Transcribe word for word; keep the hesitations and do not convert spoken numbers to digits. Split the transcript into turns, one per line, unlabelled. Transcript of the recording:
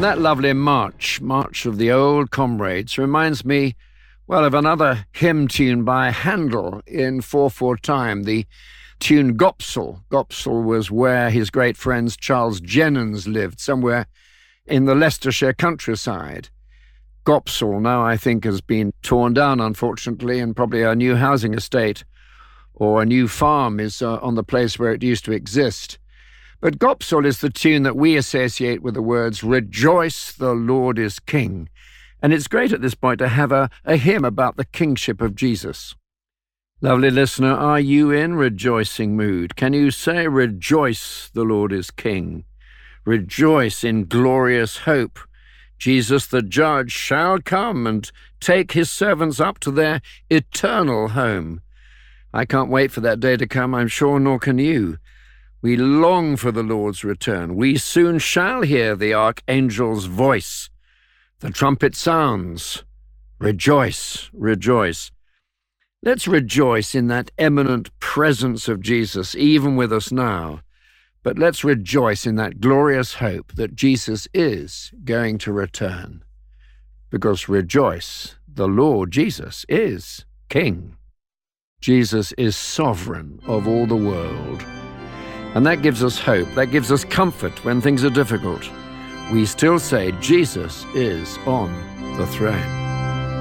And that lovely march, March of the Old Comrades, reminds me, well, of another hymn tune by Handel in four four time, the tune Gopsal. Gopsal was where his great friends Charles Jennens lived, somewhere in the Leicestershire countryside. Gopsal now, I think, has been torn down, unfortunately, and probably a new housing estate or a new farm is uh, on the place where it used to exist. But Gopsal is the tune that we associate with the words, "Rejoice, the Lord is King." And it's great at this point to have a, a hymn about the kingship of Jesus. Lovely listener, are you in rejoicing mood? Can you say, "Rejoice, the Lord is King"? Rejoice in glorious hope. Jesus the judge shall come and take his servants up to their eternal home. I can't wait for that day to come, I'm sure, nor can you. We long for the Lord's return. We soon shall hear the archangel's voice. The trumpet sounds. Rejoice, rejoice. Let's rejoice in that eminent presence of Jesus, even with us now. But let's rejoice in that glorious hope that Jesus is going to return. Because rejoice, the Lord Jesus is King. Jesus is sovereign of all the world. And that gives us hope, that gives us comfort when things are difficult. We still say Jesus is on the throne.